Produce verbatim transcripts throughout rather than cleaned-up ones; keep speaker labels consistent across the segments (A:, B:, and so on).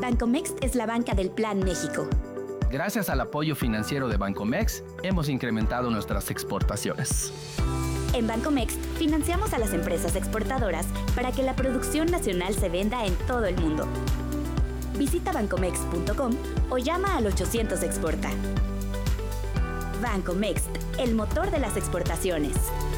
A: Bancomext es la banca del Plan México.
B: Gracias al apoyo financiero de Bancomext, hemos incrementado nuestras exportaciones.
A: En Bancomext, financiamos a las empresas exportadoras para que la producción nacional se venda en todo el mundo. Visita bancomext punto com o llama al ochocientos exporta. Bancomext, el motor de las exportaciones.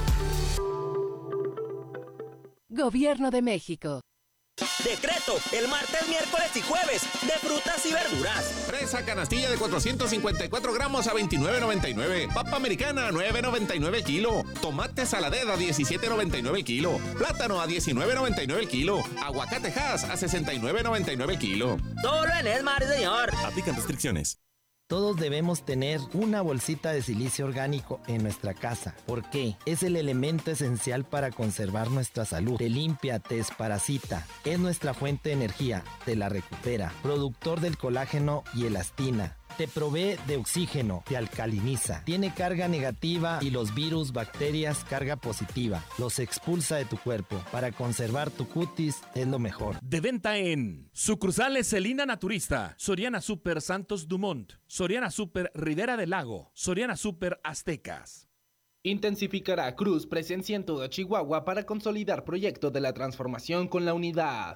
C: Gobierno de México.
D: Decreto, el martes, miércoles y jueves, de frutas y verduras.
E: Fresa canastilla de cuatrocientos cincuenta y cuatro gramos a veintinueve noventa y nueve. Papa americana a nueve noventa y nueve el kilo. Tomate saladez a diecisiete noventa y nueve el kilo. Plátano a diecinueve noventa y nueve el kilo. Aguacate Hass a sesenta y nueve noventa y nueve el kilo.
D: Solo en Esmar, señor.
E: Aplican restricciones.
F: Todos debemos tener una bolsita de silicio orgánico en nuestra casa. ¿Por qué? Es el elemento esencial para conservar nuestra salud. Te limpia, te desparasita. Es nuestra fuente de energía. Te la recupera. Productor del colágeno y elastina. Te provee de oxígeno, te alcaliniza, tiene carga negativa y los virus, bacterias, carga positiva. Los expulsa de tu cuerpo. Para conservar tu cutis es lo mejor.
G: De venta en sucursales Celina Naturista, Soriana Super Santos Dumont, Soriana Super Rivera del Lago, Soriana Super Aztecas.
H: Intensificará Cruz presencia en toda Chihuahua para consolidar proyecto de la transformación con la unidad.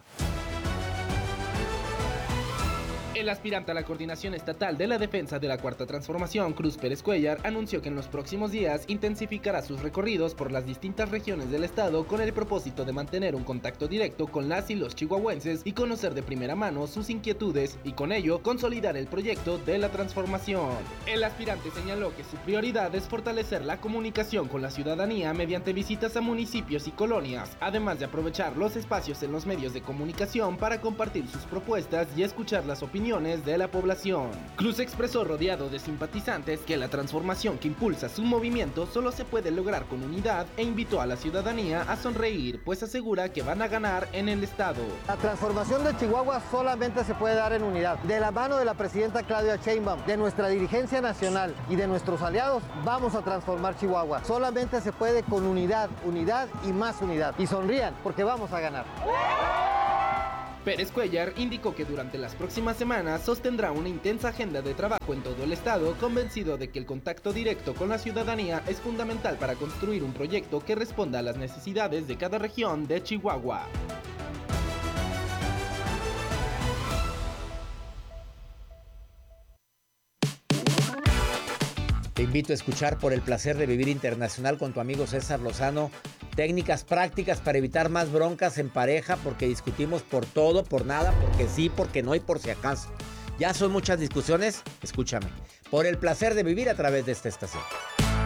H: El aspirante a la coordinación estatal de la defensa de la Cuarta Transformación, Cruz Pérez Cuellar, anunció que en los próximos días intensificará sus recorridos por las distintas regiones del estado con el propósito de mantener un contacto directo con las y los chihuahuenses y conocer de primera mano sus inquietudes y con ello consolidar el proyecto de la transformación. El aspirante señaló que su prioridad es fortalecer la comunicación con la ciudadanía mediante visitas a municipios y colonias, además de aprovechar los espacios en los medios de comunicación para compartir sus propuestas y escuchar las opiniones de la población. Cruz expresó, rodeado de simpatizantes, que la transformación que impulsa su movimiento solo se puede lograr con unidad e invitó a la ciudadanía a sonreír, pues asegura que van a ganar en el estado.
I: La transformación de Chihuahua solamente se puede dar en unidad. De la mano de la presidenta Claudia Sheinbaum, de nuestra dirigencia nacional y de nuestros aliados, vamos a transformar Chihuahua. Solamente se puede con unidad, unidad y más unidad. Y sonrían, porque vamos a ganar.
H: Pérez Cuellar indicó que durante las próximas semanas sostendrá una intensa agenda de trabajo en todo el estado, convencido de que el contacto directo con la ciudadanía es fundamental para construir un proyecto que responda a las necesidades de cada región de Chihuahua.
J: Te invito a escuchar Por el Placer de Vivir Internacional con tu amigo César Lozano. Técnicas prácticas para evitar más broncas en pareja, porque discutimos por todo, por nada, porque sí, porque no y por si acaso. Ya son muchas discusiones, escúchame. Por el Placer de Vivir a través de esta estación.